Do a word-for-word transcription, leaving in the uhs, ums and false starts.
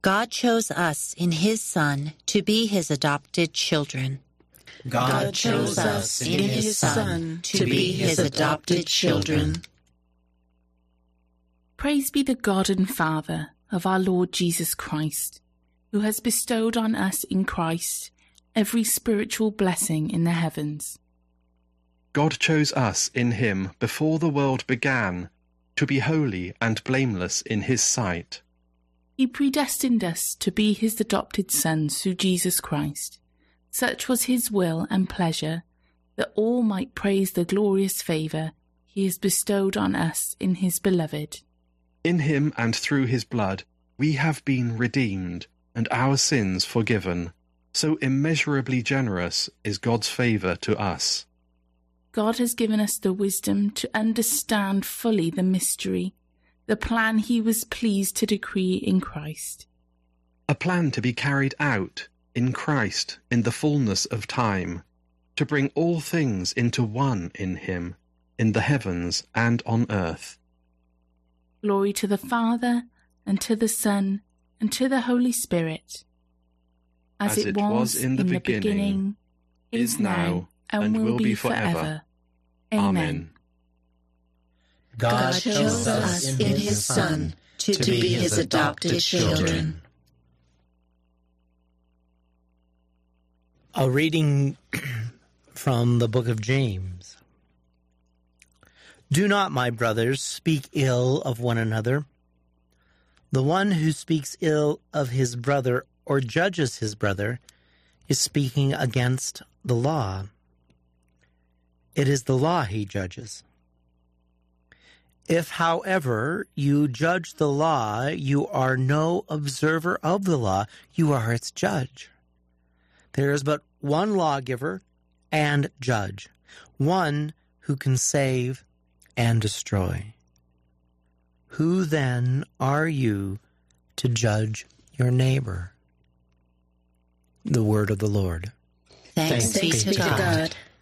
God chose us in his Son to be his adopted children. God chose us in his Son to be his adopted children. Praise be the God and Father of our Lord Jesus Christ, who has bestowed on us in Christ every spiritual blessing in the heavens. God chose us in him before the world began to be holy and blameless in his sight. He predestined us to be his adopted sons through Jesus Christ. Such was his will and pleasure, that all might praise the glorious favour he has bestowed on us in his beloved. In him and through his blood we have been redeemed, and our sins forgiven. So immeasurably generous is God's favour to us. God has given us the wisdom to understand fully the mystery, the plan he was pleased to decree in Christ. A plan to be carried out in Christ in the fullness of time, to bring all things into one in him, in the heavens and on earth. Glory to the Father, and to the Son, and to the Holy Spirit, as, as it, it was, was in the, in the beginning, beginning, is now, and, and will, will be forever. forever. Amen. God chose us in his Son to, to be his adopted children. A reading from the book of James. Do not, my brothers, speak ill of one another. The one who speaks ill of his brother or judges his brother is speaking against the law. It is the law he judges. If, however, you judge the law, you are no observer of the law, you are its judge. There is but one lawgiver and judge, one who can save and destroy. Who then are you to judge your neighbor? The word of the Lord. Thanks, Thanks be to God. God.